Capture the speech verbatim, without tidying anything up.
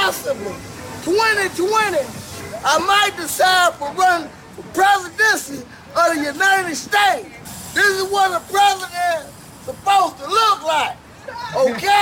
possibly twenty twenty, I might decide to run for presidency of the United States. This is what a president is supposed to look like, okay?